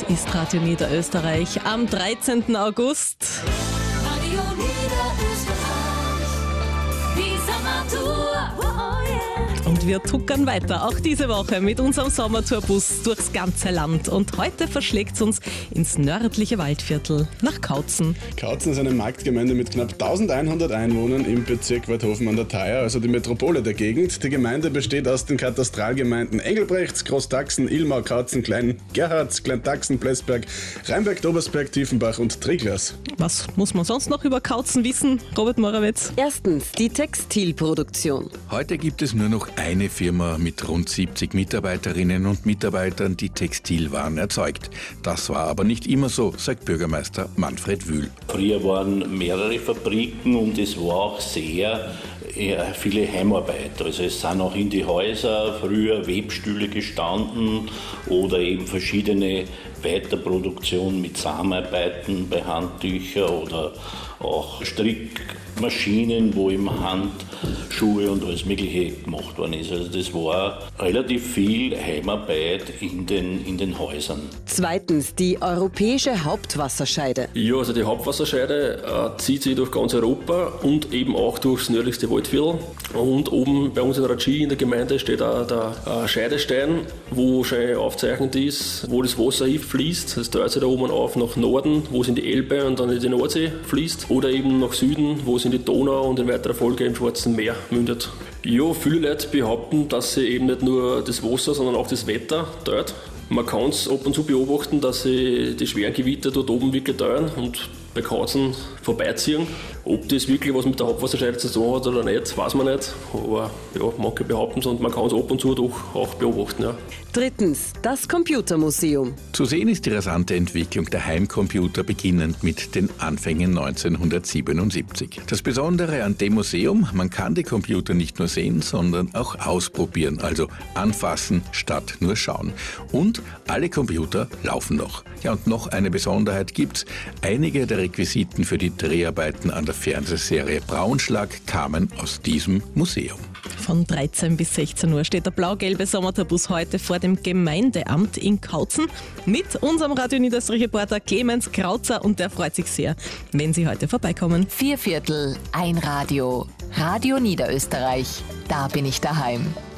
ist Radio Niederösterreich am 13. August. Radio Niederösterreich, die Sommertour. Oh yeah. Und wir tuckern weiter, auch diese Woche mit unserem Sommertourbus durchs ganze Land. Und heute verschlägt es uns ins nördliche Waldviertel nach Kautzen. Kautzen ist eine Marktgemeinde mit knapp 1100 Einwohnern im Bezirk Weidhofen an der Thaya, also die Metropole der Gegend. Die Gemeinde besteht aus den Katastralgemeinden Engelbrechts, Großtaxen, Ilmau, Kautzen, Klein Gerhards, Kleintaxen, Plessberg, Rheinberg, Dobersberg, Tiefenbach und Triglas. Was muss man sonst noch über Kautzen wissen, Robert Morawetz? Erstens die Textilproduktion. Heute gibt es nur noch eine Firma mit rund 70 Mitarbeiterinnen und Mitarbeitern, die Textilwaren erzeugt. Das war aber nicht immer so, sagt Bürgermeister Manfred Wühl. Früher waren mehrere Fabriken und es war auch sehr viele Heimarbeit. Also es sind auch in die Häuser früher Webstühle gestanden oder eben verschiedene Weiterproduktion mit Samenarbeiten bei Handtücher oder auch Strickmaschinen, wo eben Handschuhe und alles Mögliche gemacht worden ist. Also das war relativ viel Heimarbeit in den Häusern. Zweitens die europäische Hauptwasserscheide. Ja, also die Hauptwasserscheide zieht sich durch ganz Europa und eben auch durchs nördlichste Waldviertel. Und oben bei uns in Ratschi in der Gemeinde steht auch der Scheidestein, wo schon aufgezeichnet ist, wo das Wasser fließt. Das teilt sich da oben auf nach Norden, wo es in die Elbe und dann in die Nordsee fließt. Oder eben nach Süden, wo es in die Donau und in weiterer Folge im Schwarzen Meer mündet. Ja, viele Leute behaupten, dass sie eben nicht nur das Wasser, sondern auch das Wetter teilt. Man kann es ab und zu beobachten, dass sie die schweren Gewitter dort oben wirklich teilen und bei Kautzen vorbeiziehen. Ob das wirklich was mit der Hauptwasserscheide zu tun hat oder nicht, weiß man nicht. Aber ja, manche behaupten es und man kann es ab und zu doch auch beobachten. Ja. Drittens das Computermuseum. Zu sehen ist die rasante Entwicklung der Heimcomputer, beginnend mit den Anfängen 1977. Das Besondere an dem Museum, man kann die Computer nicht nur sehen, sondern auch ausprobieren, also anfassen statt nur schauen. Und alle Computer laufen noch. Ja, und noch eine Besonderheit gibt's. Einige der Requisiten für die Dreharbeiten an der Fernsehserie Braunschlag kamen aus diesem Museum. Von 13 bis 16 Uhr steht der blau-gelbe Sommertourbus heute vor dem Gemeindeamt in Kautzen mit unserem Radio Niederösterreich-Reporter Clemens Krautzer und der freut sich sehr, wenn Sie heute vorbeikommen. 4/4, ein Radio. Radio Niederösterreich. Da bin ich daheim.